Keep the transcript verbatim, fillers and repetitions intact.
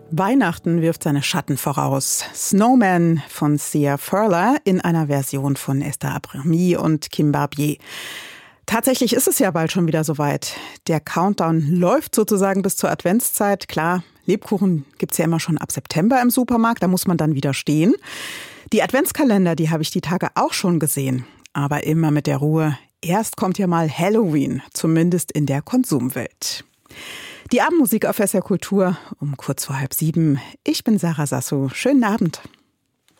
Weihnachten wirft seine Schatten voraus. Snowman von Sia Furler in einer Version von Esther Abrami und Kim Barbier. Tatsächlich ist es ja bald schon wieder soweit. Der Countdown läuft sozusagen bis zur Adventszeit. Klar, Lebkuchen gibt's ja immer schon ab September im Supermarkt, da muss man dann wieder stehen. Die Adventskalender, die habe ich die Tage auch schon gesehen. Aber immer mit der Ruhe. Erst kommt ja mal Halloween, zumindest in der Konsumwelt. Die Abendmusik auf S R Kultur um kurz vor halb sieben. Ich bin Sarah Sasso. Schönen Abend.